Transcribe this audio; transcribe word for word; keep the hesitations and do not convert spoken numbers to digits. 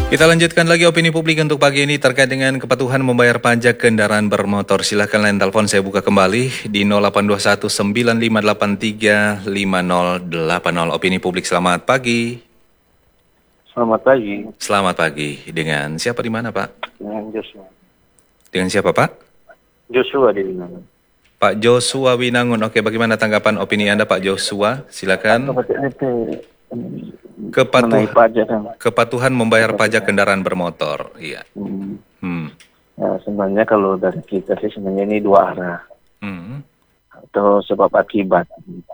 Kita lanjutkan lagi opini publik untuk pagi ini terkait dengan kepatuhan membayar pajak kendaraan bermotor. Silahkan line telepon saya buka kembali di nol delapan dua satu sembilan lima delapan tiga lima nol delapan nol. Opini publik, selamat pagi. Selamat pagi. Selamat pagi. Dengan siapa di mana, Pak? Dengan Joshua. Dengan siapa, Pak? Joshua di Winangun. Pak Joshua Winangun. Oke, bagaimana tanggapan opini Anda, Pak Joshua? Silakan. Kepatuh, pajak kan. kepatuhan membayar pajak kendaraan bermotor. Iya. Hmm. Hmm. Ya, sebenarnya kalau dari kita sih sebenarnya ini dua arah Hmm. atau sebab akibat.